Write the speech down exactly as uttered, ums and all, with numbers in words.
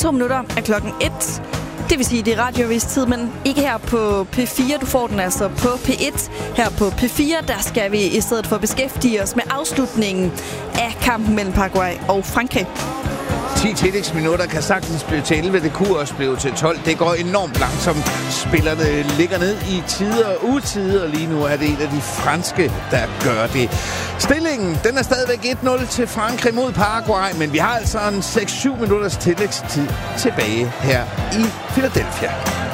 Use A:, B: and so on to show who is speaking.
A: To minutter er klokken et. Det vil sige, det er radiovis-tid, men ikke her på P fire. Du får den altså på P et. Her på P fire, der skal vi i stedet for beskæftige os med afslutningen af kampen mellem Paraguay og Frankrig.
B: ti tillægsminutter kan sagtens blive til elleve. Det kunne også blive til tolv. Det går enormt langsomt. Spillerne ligger ned i tider og utider. Lige nu er det en af de franske, der gør det. Stillingen, den er stadigvæk et nul til Frankrig mod Paraguay, men vi har altså en seks syv minutters tillægstid tilbage her i Philadelphia.